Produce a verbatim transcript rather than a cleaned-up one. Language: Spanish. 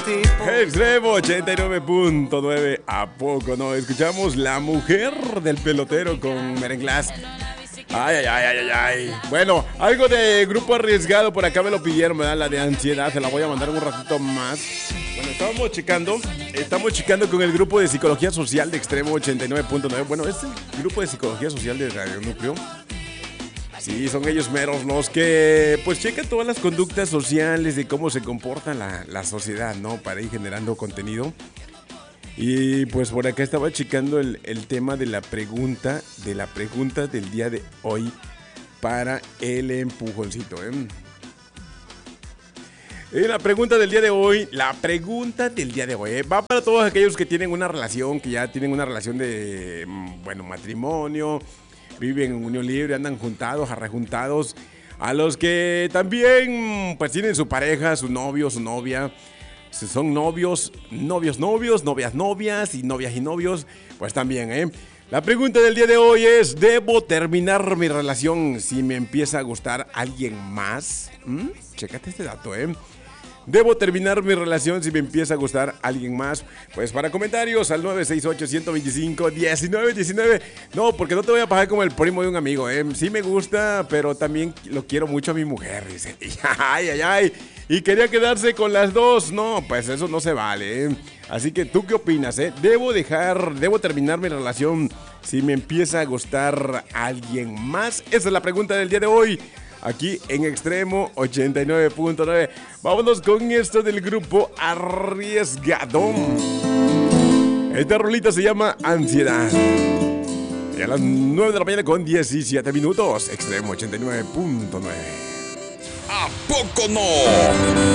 Extremo ochenta y nueve punto nueve. ¿A poco no? Escuchamos La Mujer del Pelotero con Merenglás. Ay, ay, ay, ay, ay. Bueno, algo de Grupo Arriesgado por acá me lo pidieron, ¿verdad? La de Ansiedad, se la voy a mandar un ratito más. Bueno, estábamos checando, estamos checando con el grupo de Psicología Social de Extremo ochenta y nueve punto nueve. Bueno, es el grupo de Psicología Social de Radio Núcleo. Sí, son ellos meros los que pues checan todas las conductas sociales de cómo se comporta la, la sociedad, ¿no? Para ir generando contenido. Y pues por acá estaba checando el, el tema de la pregunta, de la pregunta del día de hoy para el empujoncito, ¿eh? Y la pregunta del día de hoy, la pregunta del día de hoy, ¿eh? Va para todos aquellos que tienen una relación, que ya tienen una relación de, bueno, matrimonio, viven en unión libre, andan juntados, arrejuntados, a los que también pues tienen su pareja, su novio, su novia. Si son novios, novios, novios, novias, novias y novias y novios, pues también, ¿eh? La pregunta del día de hoy es, ¿debo terminar mi relación si me empieza a gustar alguien más? ¿Mm? Chécate este dato, ¿eh? ¿Debo terminar mi relación si me empieza a gustar alguien más? Pues para comentarios al nueve seis ocho, uno dos cinco, uno nueve uno nueve. No, porque no te voy a pasar como el primo de un amigo, ¿eh? Sí me gusta, pero también lo quiero mucho a mi mujer, dice. Ay, ay, ay. Y quería quedarse con las dos. No, pues eso no se vale, ¿eh? Así que, ¿tú qué opinas, eh? ¿Debo dejar, debo terminar mi relación si me empieza a gustar alguien más? Esa es la pregunta del día de hoy, aquí en Extremo ochenta y nueve punto nueve. Vámonos con esto del grupo Arriesgado. Esta rolita se llama Ansiedad. Y a las nueve de la mañana con diecisiete minutos, Extremo ochenta y nueve punto nueve. ¿A poco no?